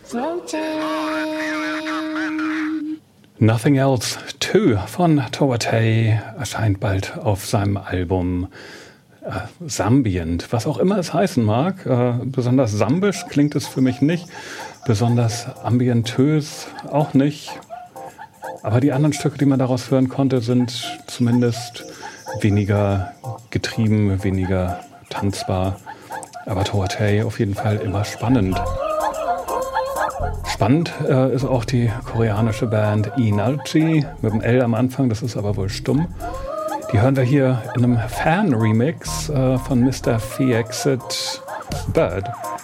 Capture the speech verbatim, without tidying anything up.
Nothing Else zwei von Towatay erscheint bald auf seinem Album äh, Sambient, was auch immer es heißen mag. Äh, besonders sambisch klingt es für mich nicht, besonders ambientös auch nicht. Aber die anderen Stücke, die man daraus hören konnte, sind zumindest weniger getrieben, weniger tanzbar. Aber Towatay auf jeden Fall immer spannend. Spannend äh, ist auch die koreanische Band Inalchi mit dem L am Anfang, das ist aber wohl stumm. Die hören wir hier in einem Fan-Remix äh, von Mister Fiexit Bird.